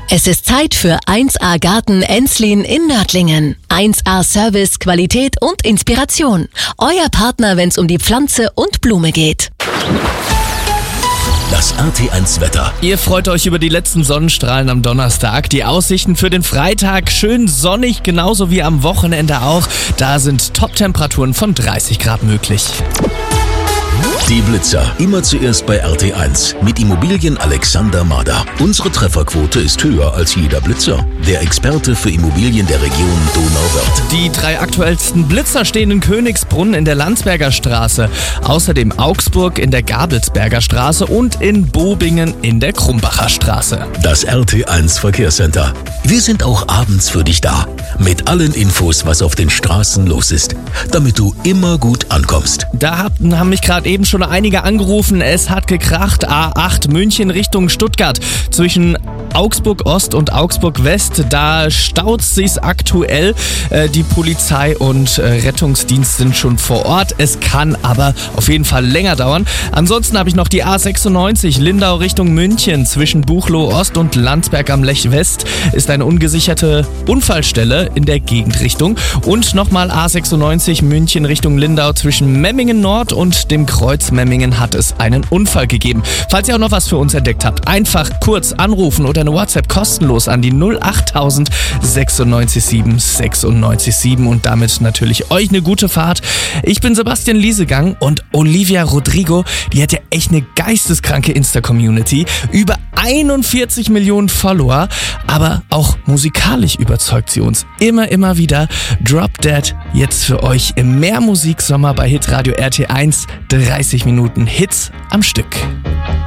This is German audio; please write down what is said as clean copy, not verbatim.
Es ist Zeit für 1A Garten Enslin in Nördlingen. 1A Service, Qualität und Inspiration. Euer Partner, wenn es um die Pflanze und Blume geht. Das RT1 Wetter. Ihr freut euch über die letzten Sonnenstrahlen am Donnerstag. Die Aussichten für den Freitag schön sonnig, genauso wie am Wochenende auch. Da sind Top-Temperaturen von 30 Grad möglich. Die Blitzer. Immer zuerst bei RT1 mit Immobilien Alexander Mader. Unsere Trefferquote ist höher als jeder Blitzer. Der Experte für Immobilien der Region Donauwörth. Die 3 aktuellsten Blitzer stehen in Königsbrunn in der Landsberger Straße, außerdem Augsburg in der Gabelsberger Straße und in Bobingen in der Krumbacher Straße. Das RT1 Verkehrscenter. Wir sind auch abends für dich da. Mit allen Infos, was auf den Straßen los ist, damit du immer gut ankommst. Da haben mich gerade eben schon einige angerufen. Es hat gekracht. A8 München Richtung Stuttgart. Zwischen Augsburg Ost und Augsburg West. Da staut sich's aktuell. Die Polizei und Rettungsdienst sind schon vor Ort. Es kann aber auf jeden Fall länger dauern. Ansonsten habe ich noch die A96 Lindau Richtung München. Zwischen Buchloe Ost und Landsberg am Lech West ist eine ungesicherte Unfallstelle in der Gegenrichtung. Und nochmal A96 München Richtung Lindau. Zwischen Memmingen Nord und dem Kreuz Memmingen hat es einen Unfall gegeben. Falls ihr auch noch was für uns entdeckt habt, einfach kurz anrufen oder eine WhatsApp kostenlos an die 08000 96 7 96 7 und damit natürlich euch eine gute Fahrt. Ich bin Sebastian Liesegang und Olivia Rodrigo, die hat ja echt eine geisteskranke Insta-Community. Über 41 Millionen Follower, aber auch musikalisch überzeugt sie uns immer wieder. Drop Dead jetzt für euch im Mehrmusiksommer bei Hitradio RT1. 30 Minuten Hits am Stück.